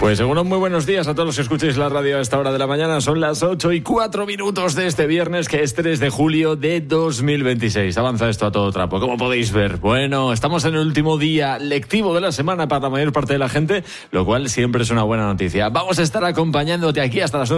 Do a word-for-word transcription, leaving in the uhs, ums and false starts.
Pues seguro muy buenos días a todos los que escuchéis la radio a esta hora de la mañana. Son las ocho y cuatro minutos de este viernes, que es tres de julio de dos mil veintiséis. Avanza esto a todo trapo, como podéis ver. Bueno, estamos en el último día lectivo de la semana para la mayor parte de la gente, lo cual siempre es una buena noticia. Vamos a estar acompañándote aquí hasta las nueve